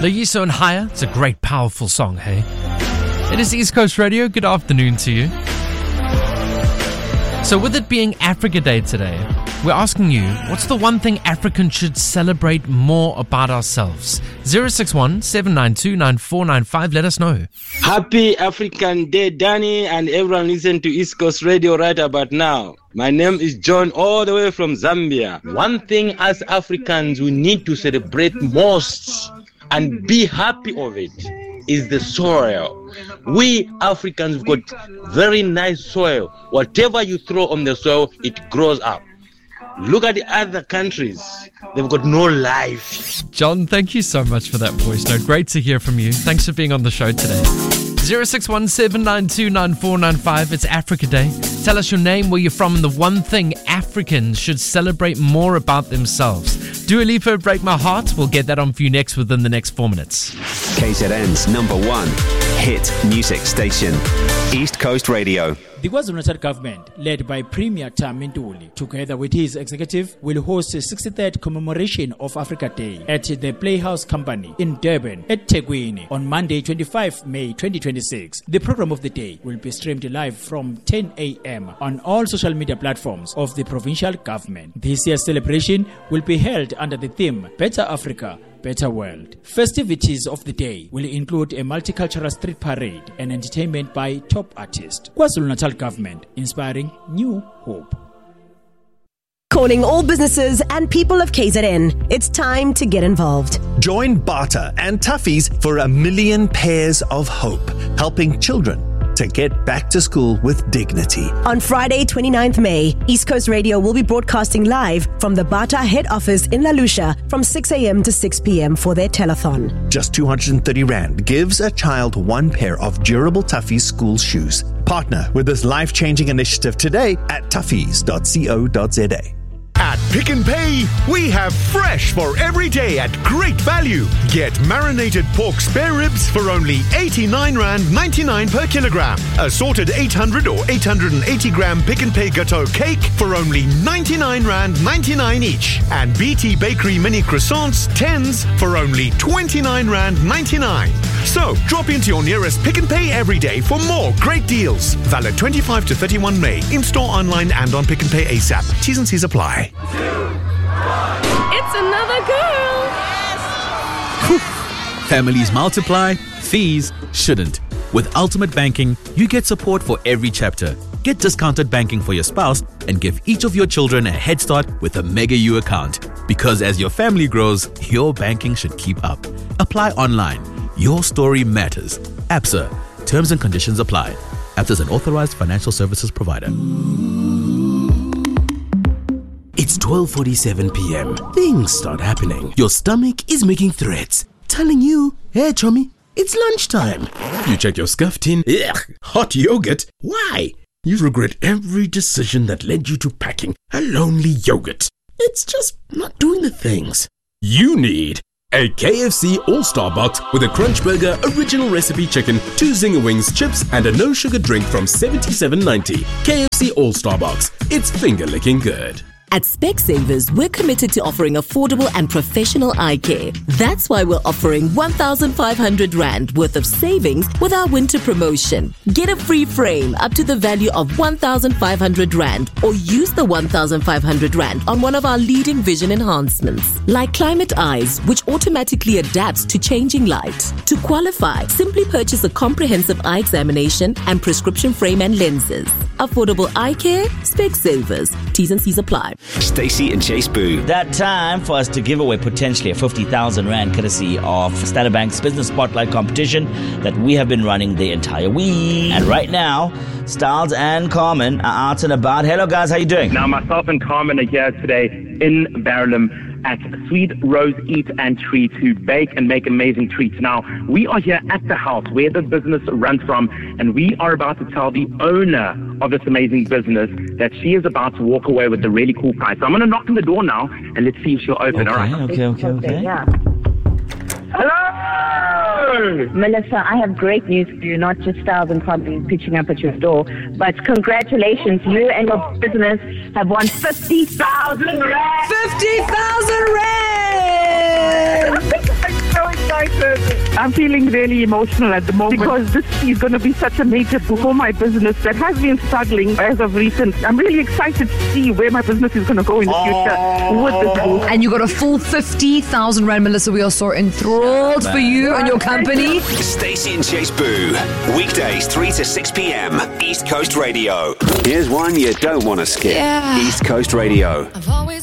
Loyiso and Higher. It's a great, powerful song, hey? It is East Coast Radio. Good afternoon to you. So with it being Africa Day today, we're asking you, what's the one thing Africans should celebrate more about ourselves? 061-792-9495. Let us know. Happy African Day, Danny, and everyone listen to East Coast Radio right about now. My name is John, all the way from Zambia. One thing as Africans we need to celebrate most and be happy of it is the soil. We Africans have got very nice soil. Whatever you throw on the soil, it grows up. Look at the other countries. They've got no life. John, thank you so much for that voice note. Great to hear from you. Thanks for being on the show today. 061-792-9495. It's Africa Day. Tell us your name, where you're from, and the one thing Africans should celebrate more about themselves. Dua Lipa, Break My Heart. We'll get that on for you next within the next 4 minutes. KZN's number one hit music station, East Coast Radio. The KwaZulu-Natal government, led by Premier Thami Ntuli, together with his executive, will host the 63rd commemoration of Africa Day at the Playhouse Company in Durban at Thekwini on Monday, 25 May 2026. The program of the day will be streamed live from 10 a.m. on all social media platforms of the provincial government. This year's celebration will be held under the theme Better Africa, Better World. Festivities of the day will include a multicultural street parade and entertainment by top artists. KwaZulu-Natal government, inspiring new hope. Calling all businesses and people of KZN. It's time to get involved. Join Barter and Toughies for 1 million pairs of hope, helping children to get back to school with dignity. On Friday, 29th May, East Coast Radio will be broadcasting live from the Bata head office in La Lucia from 6 a.m. to 6 p.m. for their telethon. Just 230 Rand gives a child 1 pair of durable Toughies school shoes. Partner with this life-changing initiative today at toughies.co.za. At Pick n Pay, we have fresh for every day at great value. Get marinated pork spare ribs for only 89 Rand 99 per kilogram. Assorted 800 or 880 gram Pick n Pay Gâteau cake for only 99 Rand 99 each. And BT Bakery mini croissants 10s for only 29 Rand 99. So, drop into your nearest Pick n Pay every day for more great deals. Valid 25 to 31 May. In-store, online and on Pick n Pay ASAP. T's and C's apply. It's another girl. Families multiply, fees shouldn't. With Ultimate Banking, you get support for every chapter. Get discounted banking for your spouse and give each of your children a head start with a Mega U account. Because as your family grows, your banking should keep up. Apply online. Your story matters. ABSA. Terms and conditions apply. ABSA is an authorized financial services provider. It's 12:47 p.m. Things start happening. Your stomach is making threats, telling you, hey, chummy, it's lunchtime. You check your scuff tin. Ugh, hot yogurt. Why? You regret every decision that led you to packing a lonely yogurt. It's just not doing the things. You need a KFC All-Star Box with a Crunch Burger, original recipe chicken, 2 Zinger Wings, chips, and a no-sugar drink from $77.90. KFC All-Star Box. It's finger-licking good. At Specsavers, we're committed to offering affordable and professional eye care. That's why we're offering 1,500 Rand worth of savings with our winter promotion. Get a free frame up to the value of 1,500 Rand or use the 1,500 Rand on one of our leading vision enhancements, like Climate Eyes, which automatically adapts to changing light. To qualify, simply purchase a comprehensive eye examination and prescription frame and lenses. Affordable eye care, Specsavers. T's and C's apply. Stacey and Chase Boo. That time for us to give away potentially a 50,000 Rand courtesy of Standard Bank's Business Spotlight competition that we have been running the entire week. And right now, Styles and Carmen are out and about. Hello guys, how you doing? Now myself and Carmen are here today in Verulam at Sweet Rose Eat and Treat to bake and make amazing treats. Now, we are here at the house where the business runs from, and we are about to tell the owner of this amazing business that she is about to walk away with a really cool prize. So I'm going to knock on the door now, and let's see if she'll open. All right. Okay. Yeah. Hello! Melissa, I have great news for you, not just Styles and Carmen pitching up at your door, but congratulations, you and your business have won 50,000 Rand! 50,000 Rand! I'm so excited! I'm feeling really emotional at the moment because this is going to be such a major boost for my business that has been struggling as of recent. I'm really excited to see where my business is going to go in the future with this boost. And you got a full 50,000 Rand, Melissa. We are so enthralled for you and your company. Stacey and Chase Boo. Weekdays 3 to 6 p.m. East Coast Radio. Here's one you don't want to skip. East Coast Radio. I've always